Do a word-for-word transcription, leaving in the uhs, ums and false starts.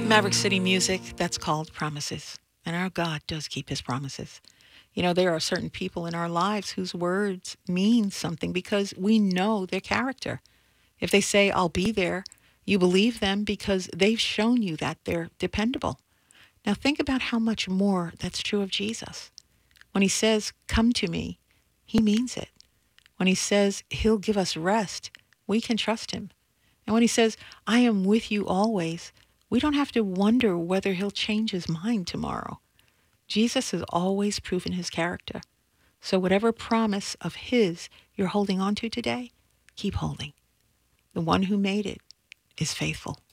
Maverick City music, that's called Promises. And our God does keep his promises. You know, there are certain people in our lives whose words mean something because we know their character. If they say, I'll be there, you believe them because they've shown you that they're dependable. Now think about how much more that's true of Jesus. When he says, come to me, he means it. When he says he'll give us rest, we can trust him. And when he says, I am with you always, we don't have to wonder whether he'll change his mind tomorrow. Jesus has always proven his character. So whatever promise of his you're holding on to today, keep holding. The one who made it is faithful.